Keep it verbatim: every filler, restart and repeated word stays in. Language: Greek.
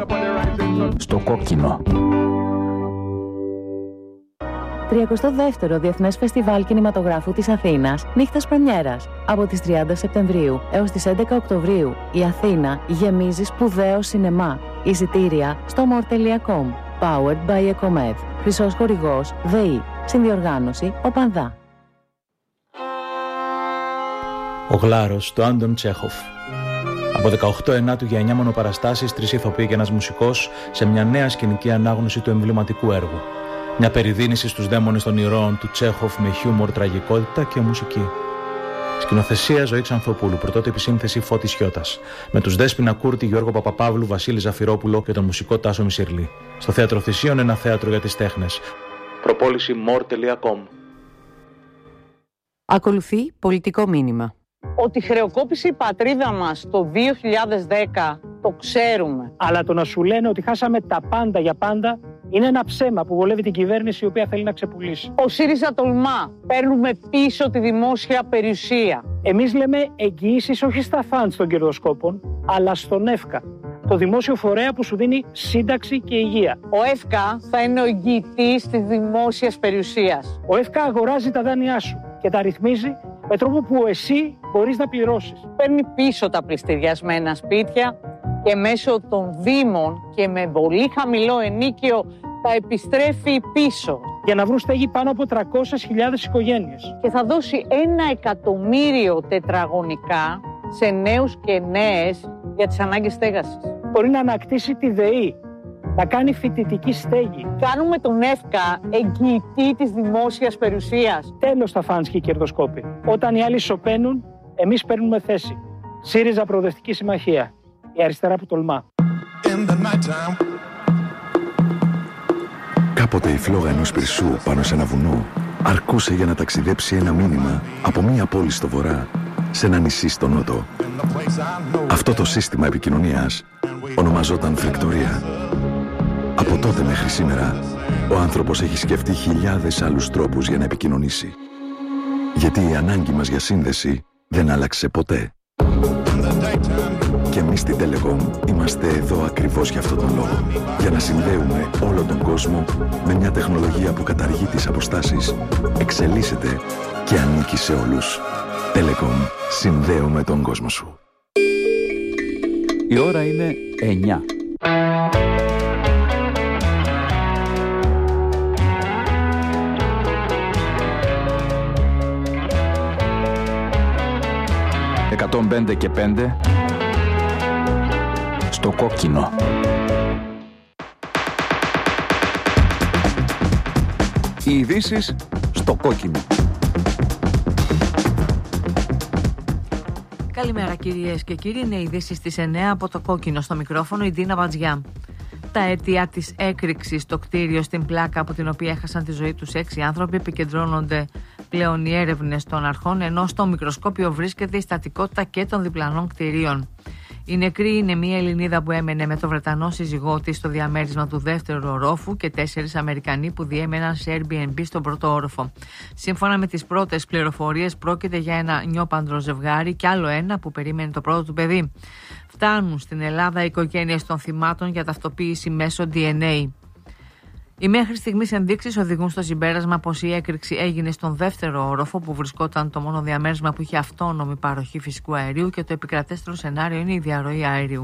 Στο κόκκινο. τριακοστό δεύτερο Διεθνές Φεστιβάλ Κινηματογράφου της Αθήνας, νύχτας πρεμιέρας. Από τις τριάντα Σεπτεμβρίου έως τις έντεκα Οκτωβρίου, η Αθήνα γεμίζει σπουδαίο σινεμά. Εισιτήρια στο μορ τελεία κομ. Powered by Ecomed. Χρυσός χορηγός ΔΕΗ. Συνδιοργάνωση ΟΠΑΝΔΑ. Ο Γλάρος του Άντων Τσέχοφ. Από δεκαοκτώ ενάτου για εννιά μονοπαραστάσεις, τρεις ηθοποιοί και ένας μουσικός σε μια νέα σκηνική ανάγνωση του εμβληματικού έργου. Μια περιδίνηση στους δαίμονες των ηρώων του Τσέχοφ με χιούμορ, τραγικότητα και μουσική. Σκηνοθεσία Ζωή Ξανθοπούλου, πρωτότυπη σύνθεση Φώτης Χιώτας. Με τους Δέσποινα Κούρτη, Γιώργο Παπαπαύλου, Βασίλη Ζαφυρόπουλο και τον μουσικό Τάσο Μισηρλή. Στο Θέατρο Θησίων, ένα θέατρο για τις τέχνες. Προπόληση μορ τελεία κομ. Ακολουθεί πολιτικό μήνυμα. Ότι χρεοκόπησε η πατρίδα μας το δύο χιλιάδες δέκα, το ξέρουμε. Αλλά το να σου λένε ότι χάσαμε τα πάντα για πάντα είναι ένα ψέμα που βολεύει την κυβέρνηση η οποία θέλει να ξεπουλήσει. Ο ΣΥΡΙΖΑ τολμά. Παίρνουμε πίσω τη δημόσια περιουσία. Εμείς λέμε εγγυήσεις όχι στα φαντς των κερδοσκόπων, αλλά στον ΕΦΚΑ. Το δημόσιο φορέα που σου δίνει σύνταξη και υγεία. Ο ΕΦΚΑ θα είναι ο εγγυητής της δημόσιας περιουσίας. Ο ΕΦΚΑ αγοράζει τα δάνειά σου και τα ρυθμίζει με τρόπο που εσύ μπορείς να πληρώσεις. Παίρνει πίσω τα πληστηριασμένα σπίτια και μέσω των δήμων και με πολύ χαμηλό ενίκιο τα επιστρέφει πίσω. Για να βρουν στέγη πάνω από τριακόσιες χιλιάδες οικογένειες. Και θα δώσει ένα εκατομμύριο τετραγωνικά σε νέους και νέες για τις ανάγκες στέγασης. Μπορεί να ανακτήσει τη ΔΕΗ, να κάνει φοιτητική στέγη. Κάνουμε τον ΕΦΚΑ εγγυητή της δημόσιας περιουσίας. Τέλος τα φαντς και οι κερδοσκόποι. Όταν οι άλλοι σωπαίνουν, εμείς παίρνουμε θέση. ΣΥΡΙΖΑ Προοδευτική Συμμαχία. Η αριστερά που τολμά. Κάποτε η φλόγα ενός πυρσού πάνω σε ένα βουνό αρκούσε για να ταξιδέψει ένα μήνυμα από μία πόλη στο βορρά σε ένα νησί στο νότο. Αυτό το σύστημα επικοινωνίας ονομαζόταν φρεκτορία. Από τότε μέχρι σήμερα, ο άνθρωπος έχει σκεφτεί χιλιάδες άλλους τρόπους για να επικοινωνήσει. Γιατί η ανάγκη μας για σύνδεση δεν άλλαξε ποτέ. Και εμείς στην Telecom είμαστε εδώ ακριβώς για αυτόν τον λόγο. Για να συνδέουμε όλο τον κόσμο με μια τεχνολογία που καταργεί τις αποστάσεις, εξελίσσεται και ανήκει σε όλους. Telecom. Συνδέουμε τον κόσμο σου. Η ώρα είναι εννιά. εκατόν πέντε και πέντε στο κόκκινο. Οι ειδήσεις στο κόκκινο. Καλημέρα κυρίες και κύριοι, είναι οι ειδήσεις στις εννιά από το κόκκινο. Στο μικρόφωνο η Ντίνα Μπατζιά. Τα αίτια της έκρηξης στο κτίριο στην Πλάκα, από την οποία έχασαν τη ζωή τους έξι άνθρωποι, επικεντρώνονται πλέον οι έρευνες των αρχών, ενώ στο μικροσκόπιο βρίσκεται η στατικότητα και των διπλανών κτιρίων. Η νεκρή είναι μια Ελληνίδα που έμενε με το Βρετανό σύζυγό της στο διαμέρισμα του δεύτερου ορόφου και τέσσερις Αμερικανοί που διέμεναν σε Airbnb στον πρώτο όροφο. Σύμφωνα με τις πρώτες πληροφορίες, πρόκειται για ένα νιόπαντρο ζευγάρι και άλλο ένα που περίμενε το πρώτο του παιδί. Φτάνουν στην Ελλάδα οι οικογένειες των θυμάτων για ταυτοποίηση μέσω ντι εν έι. Οι μέχρι στιγμής ενδείξεις οδηγούν στο συμπέρασμα πως η έκρηξη έγινε στον δεύτερο όροφο, που βρισκόταν το μόνο διαμέρισμα που είχε αυτόνομη παροχή φυσικού αερίου, και το επικρατέστερο σενάριο είναι η διαρροή αερίου.